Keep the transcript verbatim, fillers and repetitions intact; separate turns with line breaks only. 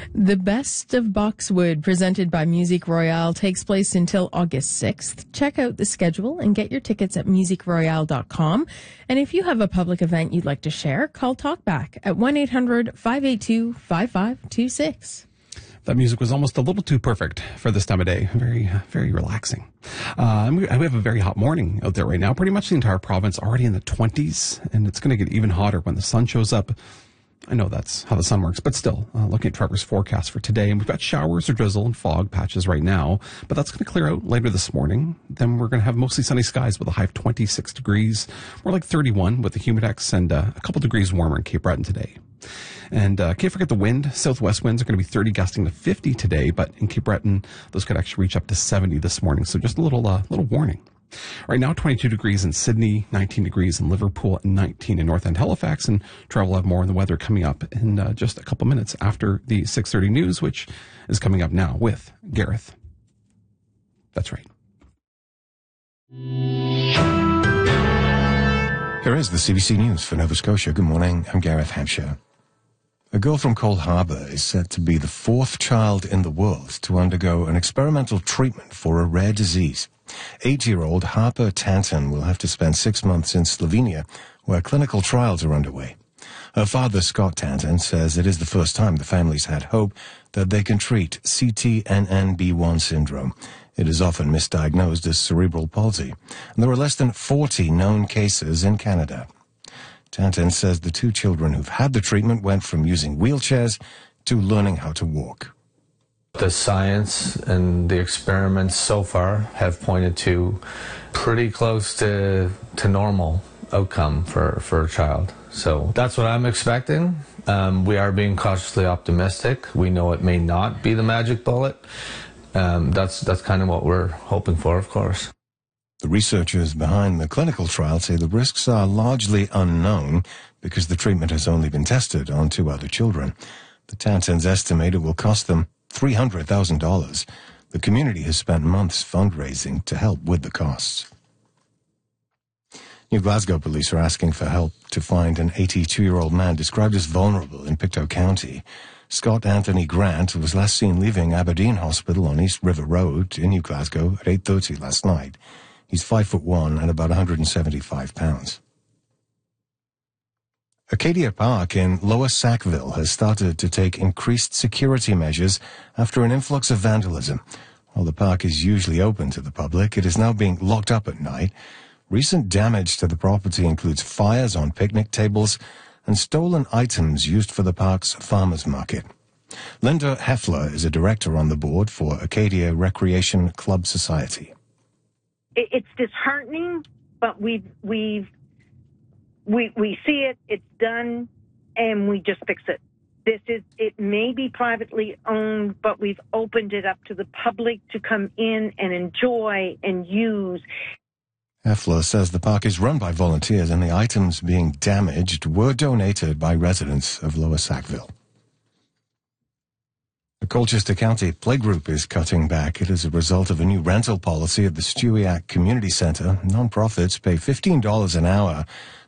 The Best of Boxwood, presented by Musique Royale, takes place until August sixth. Check out the schedule and get your tickets at musique royale dot com. And if you have a public event you'd like to share, call Talkback at one eight hundred five eight two five five two six.
That music was almost a little too perfect for this time of day. Very, very relaxing. Uh, and we, we have a very hot morning out there right now. Pretty much the entire province already in the twenties, and it's going to get even hotter when the sun shows up. I know that's how the sun works, but still, uh, looking at Trevor's forecast for today, and we've got showers or drizzle and fog patches right now, but that's going to clear out later this morning. Then we're going to have mostly sunny skies with a high of twenty-six degrees, more like thirty-one with the humidex, and uh, a couple degrees warmer in Cape Breton today. And uh, can't forget the wind. Southwest winds are going to be thirty, gusting to fifty today, but in Cape Breton, those could actually reach up to seventy this morning. So just a little, uh, little warning. Right now, twenty-two degrees in Sydney, nineteen degrees in Liverpool, and nineteen in North End Halifax. And Trevor will have more on the weather coming up in uh, just a couple minutes after the six thirty news, which is coming up now with Gareth. That's right.
Here is the C B C News for Nova Scotia. Good morning. I'm Gareth Hampshire. A girl from Cole Harbour is said to be the fourth child in the world to undergo an experimental treatment for a rare disease. Eight-year-old Harper Tanton will have to spend six months in Slovenia, where clinical trials are underway. Her father, Scott Tanton, says it is the first time the family's had hope that they can treat C T N N B one syndrome. It is often misdiagnosed as cerebral palsy, and there are less than forty known cases in Canada. Tanton says the two children who've had the treatment went from using wheelchairs to learning how to walk.
The science and the experiments so far have pointed to pretty close to to normal outcome for, for a child. So that's what I'm expecting. Um, we are being cautiously optimistic. We know it may not be the magic bullet. Um, that's, that's kind of what we're hoping for, of course.
The researchers behind the clinical trial say the risks are largely unknown because the treatment has only been tested on two other children. The Tantons estimate it will cost them three hundred thousand dollars. The community has spent months fundraising to help with the costs. New Glasgow police are asking for help to find an eighty-two-year-old man described as vulnerable in Pictou County. Scott Anthony Grant was last seen leaving Aberdeen Hospital on East River Road in New Glasgow at eight thirty last night. He's five foot one and about one hundred seventy-five pounds. Acadia Park in Lower Sackville has started to take increased security measures after an influx of vandalism. While the park is usually open to the public, it is now being locked up at night. Recent damage to the property includes fires on picnic tables and stolen items used for the park's farmers market. Linda Heffler is a director on the board for Acadia Recreation Club Society.
It's disheartening, but we've we've we we see it. It's done, and we just fix it. This is it may be privately owned, but we've opened it up to the public to come in and enjoy and use.
Heffler says the park is run by volunteers, and the items being damaged were donated by residents of Lower Sackville. The Colchester County Playgroup is cutting back. It is a result of a new rental policy at the Stewiacke Community Centre. Non-profits pay fifteen dollars an hour